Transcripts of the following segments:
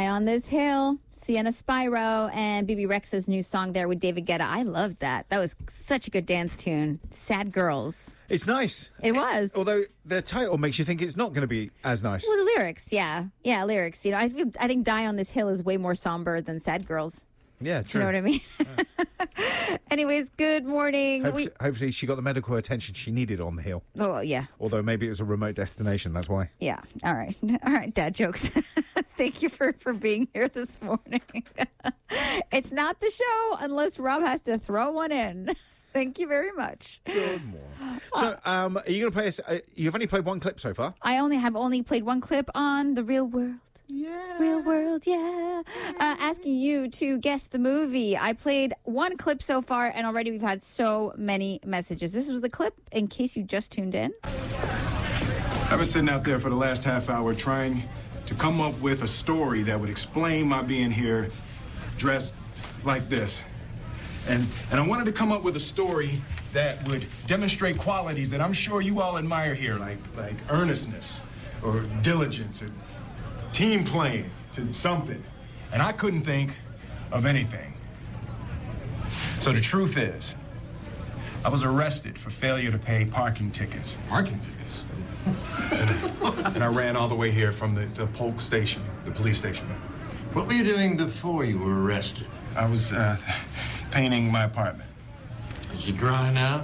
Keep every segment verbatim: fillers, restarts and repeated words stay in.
Die on This Hill, Sienna Spyro, and B B Rexha's new song there with David Guetta. I loved that. That was such a good dance tune. Sad Girls. It's nice. It was. Although the title makes you think it's not going to be as nice. Well, the lyrics, yeah. Yeah, lyrics. You know, I feel, I think Die on This Hill is way more somber than Sad Girls. Yeah, Do you true. know what I mean? Yeah. Anyways, good morning. Hopefully, We, hopefully she got the medical attention she needed on the hill. oh, yeah. Although maybe it was a remote destination, that's why. Yeah. All right. All right, dad jokes. Thank you for, for being here this morning. It's not the show unless Rob has to throw one in. Thank you very much. Good morning. So, um, are you going to play us? Uh, you've only played one clip so far. I only have only played one clip on The Real World. Yeah. Real World, yeah. Uh, asking you to guess the movie. I played one clip so far, and already we've had so many messages. This was the clip, in case you just tuned in. I've been sitting out there for the last half hour trying to come up with a story that would explain my being here dressed like this. And, and I wanted to come up with a story that would demonstrate qualities that I'm sure you all admire here, like, like earnestness or diligence and team playing to something. And I couldn't think of anything. So the truth is, I was arrested for failure to pay parking tickets. Parking tickets? and, and I ran all the way here from the, the Polk station, the police station. What were you doing before you were arrested? I was uh, painting my apartment. Is it dry now?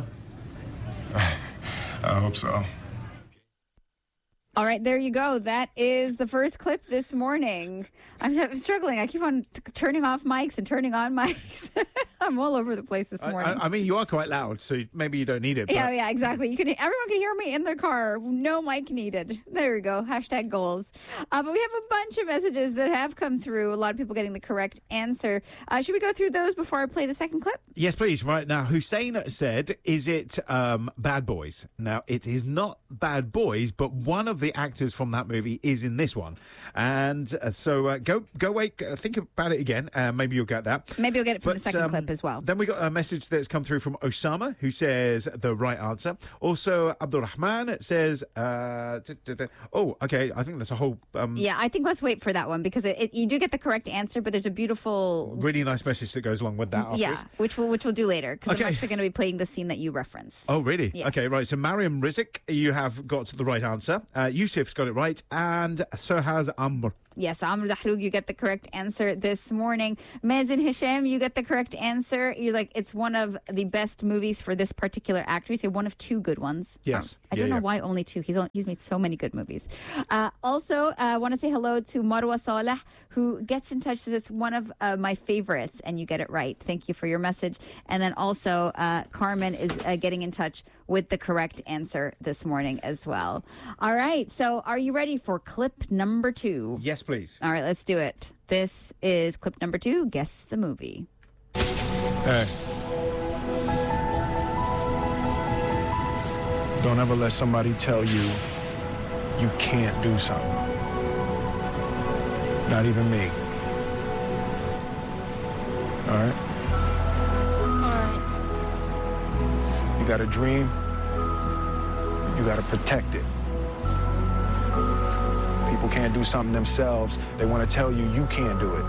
I hope so. All right, there you go. That is the first clip this morning. I'm, I'm struggling. I keep on t- turning off mics and turning on mics. I'm all over the place this I, morning. I, I mean, you are quite loud, so maybe you don't need it. But... Yeah, yeah, exactly. You can. Everyone can hear me in their car. No mic needed. There we go. Hashtag goals. Uh, but we have a bunch of messages that have come through. A lot of people getting the correct answer. Uh, should we go through those before I play the second clip? Yes, please. Right now, Hussein said, is it um, Bad Boys? Now, it is not Bad Boys, but one of the actors from that movie is in this one. And uh, so uh, go go away, uh, think about it again. Uh, maybe you'll get that. Maybe you'll get it from But, the second um, clip as well. Then we got a message that's come through from Osama, who says the right answer. Also, Abdul Rahman says, uh, da, da, da. oh, okay, I think that's a whole... Um, Yeah, I think let's wait for that one because it, it, you do get the correct answer, but there's a beautiful... really nice message that goes along with that. Afterwards. Yeah, which we'll, which we'll do later because Okay. I'm actually going to be playing the scene that you reference. Oh, really? Yes. Okay, right. So, Mariam Rizik, you have got the right answer. Uh, Yusuf's got it right. And so has Amr. Yes, Amr Dahroug, you get the correct answer this morning. Mazen Hisham, you get the correct answer. You're like, it's one of the best movies for this particular actor. You say one of two good ones. Yes. Um, I don't Yeah, know yeah. why only two. He's only, he's made so many good movies. Uh, also, I uh, want to say hello to Marwa Saleh, who gets in touch, says it's one of uh, my favorites, and you get it right. Thank you for your message. And then also, uh, Carmen is uh, getting in touch with the correct answer this morning as well. All right, so are you ready for clip number two? Yes, please. All right, let's do it. This is clip number two. Guess the movie. Hey. Don't ever let somebody tell you you can't do something. Not even me. All right? You got a dream, you got to protect it. People can't do something themselves. They want to tell you you can't do it.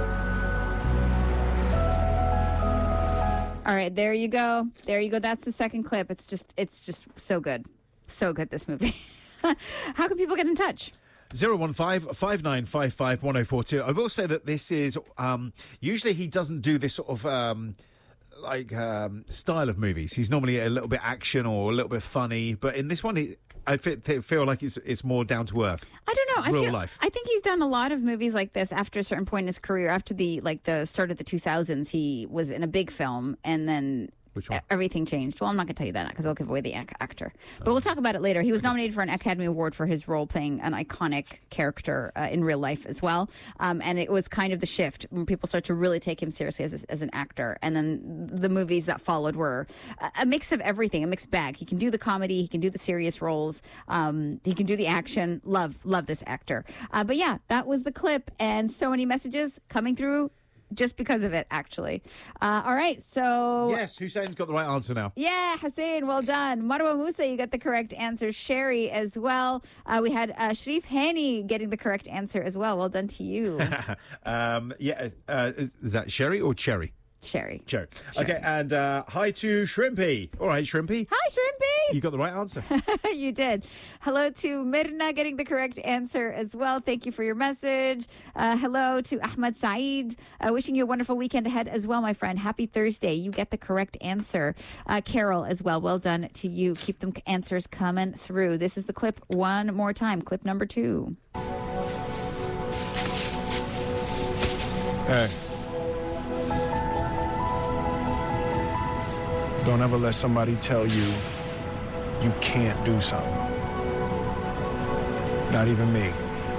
All right, there you go. There you go. That's the second clip. It's just it's just so good. So good, this movie. How can people get in touch? zero one five, five nine five five, one oh four two. I will say that this is, um, usually he doesn't do this sort of, um, like, um, style of movies. He's normally a little bit action or a little bit funny, but in this one, he, I fe- feel like it's, it's more down to earth. I don't know. I Real feel, life. I think he's done a lot of movies like this after a certain point in his career. After the like the start of the two thousands, he was in a big film, and then Which one? e- everything changed. Well, I'm not going to tell you that because I'll give away the ac- actor. But we'll talk about it later. He was nominated for an Academy Award for his role playing an iconic character uh, in real life as well. Um, and it was kind of the shift when people start to really take him seriously as, a, as an actor. And then the movies that followed were a, a mix of everything, a mixed bag. He can do the comedy, he can do the serious roles, um, he can do the action. Love, love this actor. Uh, but yeah, that was the clip. And so many messages coming through just because of it, actually. Uh, all right, so... Yes, Hussein's got the right answer now. Yeah, Hussein, well done. Marwa Musa, you got the correct answer. Sherry as well. Uh, we had uh, Sharif Hani getting the correct answer as well. Well done to you. um, yeah, uh, is, is that Sherry or Cherry? Sherry. Cherry. Okay, and uh, hi to Shrimpy. All right, Shrimpy. Hi, Shrimpy. You got the right answer. You did. Hello to Mirna getting the correct answer as well. Thank you for your message. Uh, hello to Ahmad Saeed. Uh, wishing you a wonderful weekend ahead as well, my friend. Happy Thursday. You get the correct answer. Uh, Carol as well. Well done to you. Keep them answers coming through. This is the clip one more time. Clip number two. Hey. Don't ever let somebody tell you you can't do something. Not even me.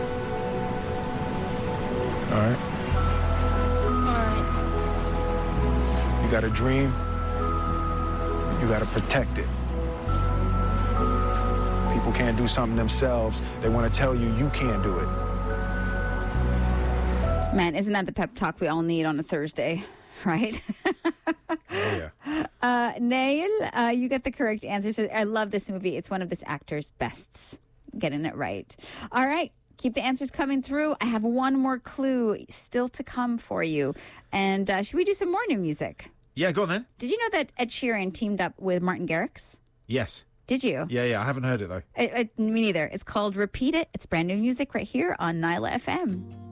All right? All right. You got a dream, you got to protect it. People can't do something themselves. They want to tell you you can't do it. Man, isn't that the pep talk we all need on a Thursday, right? Oh, yeah. Uh, Nail, uh, you get the correct answer. So I love this movie. It's one of this actor's bests. Getting it right. All right. Keep the answers coming through. I have one more clue still to come for you. And uh, should we do some more new music? Yeah, go on then. Did you know that Ed Sheeran teamed up with Martin Garrix? Yes. Did you? Yeah, yeah. I haven't heard it, though. I, I, me neither. It's called Repeat It. It's brand new music right here on Nyla F M.